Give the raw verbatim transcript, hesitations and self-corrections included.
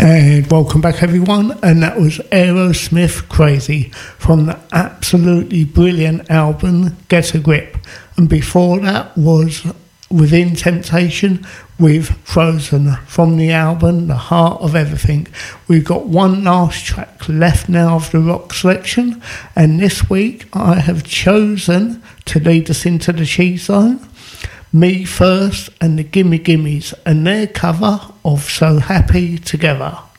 And welcome back everyone, and that was Aerosmith Crazy from the absolutely brilliant album Get a Grip. And before that was Within Temptation with Frozen from the album The Heart of Everything. We've got one last track left now of the rock selection, and this week I have chosen to lead us into the Cheese Zone Me First and the Gimme Gimmes and their cover of So Happy Together.